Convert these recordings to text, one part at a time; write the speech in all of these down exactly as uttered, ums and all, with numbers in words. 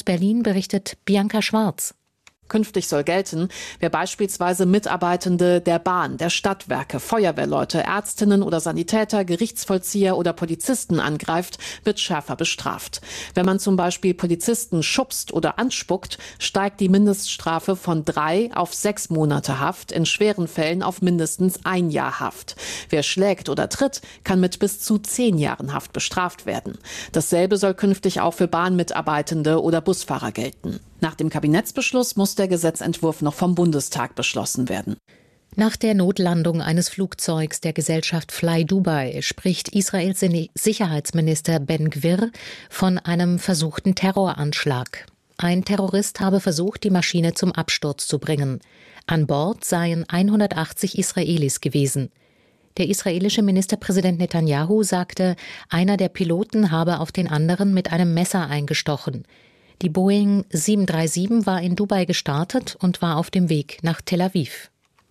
Berlin berichtet Bianca Schwarz. Künftig soll gelten, wer beispielsweise Mitarbeitende der Bahn, der Stadtwerke, Feuerwehrleute, Ärztinnen oder Sanitäter, Gerichtsvollzieher oder Polizisten angreift, wird schärfer bestraft. Wenn man zum Beispiel Polizisten schubst oder anspuckt, steigt die Mindeststrafe von drei auf sechs Monate Haft, in schweren Fällen auf mindestens ein Jahr Haft. Wer schlägt oder tritt, kann mit bis zu zehn Jahren Haft bestraft werden. Dasselbe soll künftig auch für Bahnmitarbeitende oder Busfahrer gelten. Nach dem Kabinettsbeschluss muss der Gesetzentwurf noch vom Bundestag beschlossen werden. Nach der Notlandung eines Flugzeugs der Gesellschaft Fly Dubai spricht Israels Sicherheitsminister Ben Gvir von einem versuchten Terroranschlag. Ein Terrorist habe versucht, die Maschine zum Absturz zu bringen. An Bord seien hundertachtzig Israelis gewesen. Der israelische Ministerpräsident Netanyahu sagte, einer der Piloten habe auf den anderen mit einem Messer eingestochen. Die Boeing sieben drei sieben war in Dubai gestartet und war auf dem Weg nach Tel Aviv.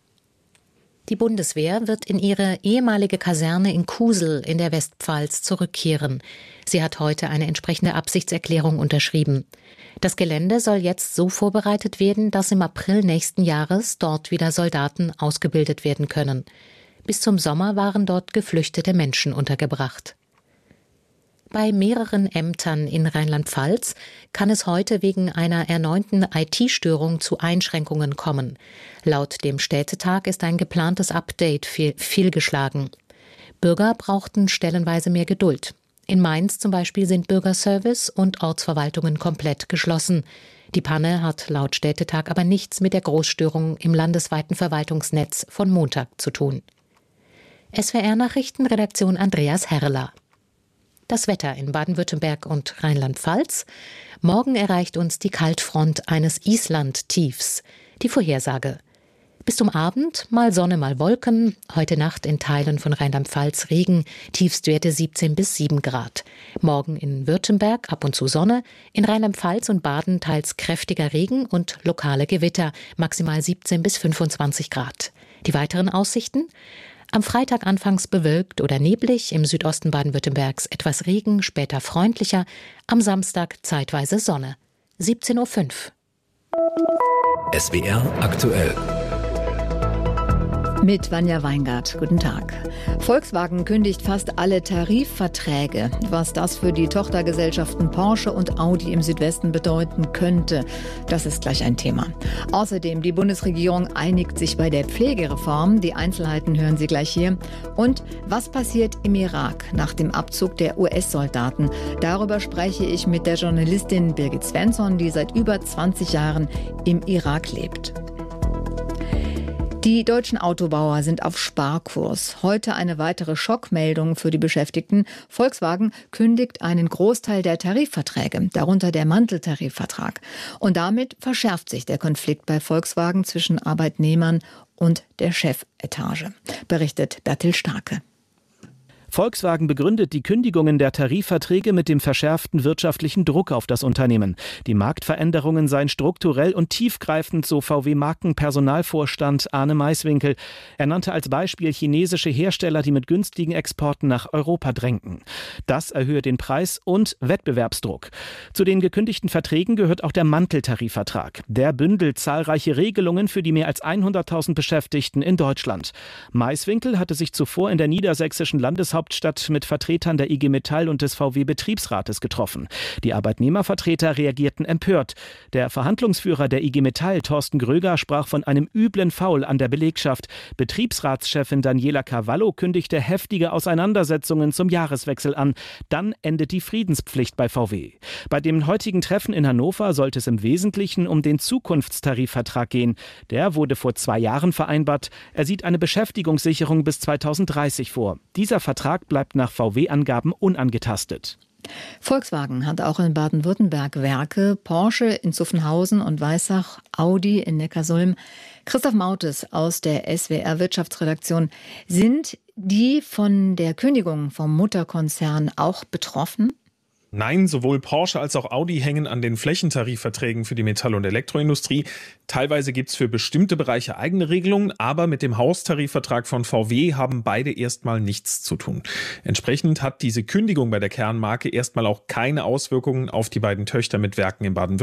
Die Bundeswehr wird in ihre ehemalige Kaserne in Kusel in der Westpfalz zurückkehren. Sie hat heute eine entsprechende Absichtserklärung unterschrieben. Das Gelände soll jetzt so vorbereitet werden, dass im April nächsten Jahres dort wieder Soldaten ausgebildet werden können. Bis zum Sommer waren dort geflüchtete Menschen untergebracht. Bei mehreren Ämtern in Rheinland-Pfalz kann es heute wegen einer erneuten I T-Störung zu Einschränkungen kommen. Laut dem Städtetag ist ein geplantes Update fehl- fehlgeschlagen. Bürger brauchten stellenweise mehr Geduld. In Mainz zum Beispiel sind Bürgerservice und Ortsverwaltungen komplett geschlossen. Die Panne hat laut Städtetag aber nichts mit der Großstörung im landesweiten Verwaltungsnetz von Montag zu tun. S W R-Nachrichten, Redaktion Andreas Herrler. Das Wetter in Baden-Württemberg und Rheinland-Pfalz. Morgen erreicht uns die Kaltfront eines Island-Tiefs. Die Vorhersage. Bis zum Abend mal Sonne, mal Wolken. Heute Nacht in Teilen von Rheinland-Pfalz Regen. Tiefstwerte siebzehn bis sieben Grad. Morgen in Württemberg ab und zu Sonne. In Rheinland-Pfalz und Baden teils kräftiger Regen und lokale Gewitter. Maximal siebzehn bis fünfundzwanzig Grad. Die weiteren Aussichten? Am Freitag anfangs bewölkt oder neblig, im Südosten Baden-Württembergs etwas Regen, später freundlicher. Am Samstag zeitweise Sonne. siebzehn Uhr fünf. S W R aktuell. Mit Vanja Weingart. Guten Tag. Volkswagen kündigt fast alle Tarifverträge. Was das für die Tochtergesellschaften Porsche und Audi im Südwesten bedeuten könnte, das ist gleich ein Thema. Außerdem, die Bundesregierung einigt sich bei der Pflegereform. Die Einzelheiten hören Sie gleich hier. Und was passiert im Irak nach dem Abzug der U S-Soldaten? Darüber spreche ich mit der Journalistin Birgit Svensson, die seit über zwanzig Jahren im Irak lebt. Die deutschen Autobauer sind auf Sparkurs. Heute eine weitere Schockmeldung für die Beschäftigten. Volkswagen kündigt einen Großteil der Tarifverträge, darunter der Manteltarifvertrag. Und damit verschärft sich der Konflikt bei Volkswagen zwischen Arbeitnehmern und der Chefetage, berichtet Bertil Starke. Volkswagen begründet die Kündigungen der Tarifverträge mit dem verschärften wirtschaftlichen Druck auf das Unternehmen. Die Marktveränderungen seien strukturell und tiefgreifend, so V W-Markenpersonalvorstand Arne Maiswinkel. Er nannte als Beispiel chinesische Hersteller, die mit günstigen Exporten nach Europa drängten. Das erhöhe den Preis und Wettbewerbsdruck. Zu den gekündigten Verträgen gehört auch der Manteltarifvertrag. Der bündelt zahlreiche Regelungen für die mehr als hunderttausend Beschäftigten in Deutschland. Maiswinkel hatte sich zuvor in der niedersächsischen Landeshauptstadt mit Vertretern der I G Metall und des V W-Betriebsrates getroffen. Die Arbeitnehmervertreter reagierten empört. Der Verhandlungsführer der I G Metall, Thorsten Gröger, sprach von einem üblen Foul an der Belegschaft. Betriebsratschefin Daniela Cavallo kündigte heftige Auseinandersetzungen zum Jahreswechsel an. Dann endet die Friedenspflicht bei V W. Bei dem heutigen Treffen in Hannover sollte es im Wesentlichen um den Zukunftstarifvertrag gehen. Der wurde vor zwei Jahren vereinbart. Er sieht eine Beschäftigungssicherung bis zweitausenddreißig vor. Dieser Vertrag bleibt nach V W-Angaben unangetastet. Volkswagen hat auch in Baden-Württemberg Werke, Porsche in Zuffenhausen und Weissach, Audi in Neckarsulm. Christoph Mautes aus der S W R-Wirtschaftsredaktion. Sind die von der Kündigung vom Mutterkonzern auch betroffen? Nein, sowohl Porsche als auch Audi hängen an den Flächentarifverträgen für die Metall- und Elektroindustrie. Teilweise gibt es für bestimmte Bereiche eigene Regelungen, aber mit dem Haustarifvertrag von V W haben beide erstmal nichts zu tun. Entsprechend hat diese Kündigung bei der Kernmarke erstmal auch keine Auswirkungen auf die beiden Töchter mit Werken in Baden-Württemberg.